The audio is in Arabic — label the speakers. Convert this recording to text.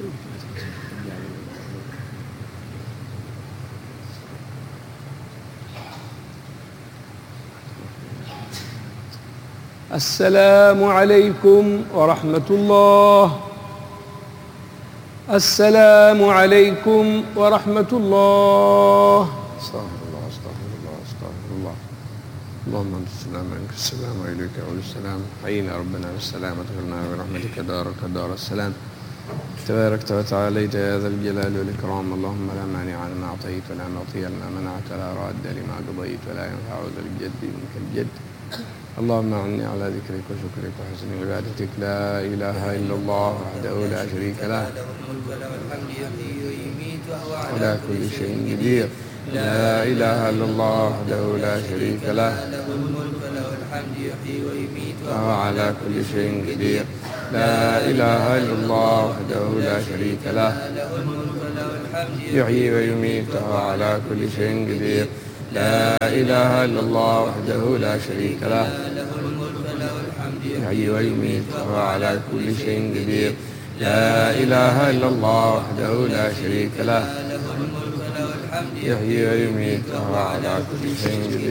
Speaker 1: السلام عليكم ورحمة الله. السلام عليكم ورحمة الله.
Speaker 2: استغفر الله استغفر الله استغفر الله. اللهم انت السلام ومنك السلام واليك يعود السلام. حينا ربنا بالسلام وادخلنا برحمتك دارك دار السلام. تباركت وتعاليت يا ذا الجلال والإكرام. اللهم لا مانع لما أعطيت ولا معطي لما منعت ولا راد لما قضيت ولا ينفع ذا الجد منك الجد. اللهم أعني على ذكرك وشكرك وحسن عبادتك. لا إله إلا الله وحده لا شريك له وعلى كل شيء قدير. لا إله إلا الله وحده لا شريك له وهو على كل شيء قدير. لا إله إلا الله وحده لا شريك له يحيي ويميت وهو على كل شيء قدير. لا إله إلا الله وحده لا شريك له يحيي ويميت وهو على كل شيء قدير. لا إله إلا الله وحده لا شريك له يحيي ويميت وهو على كل شيء قدير.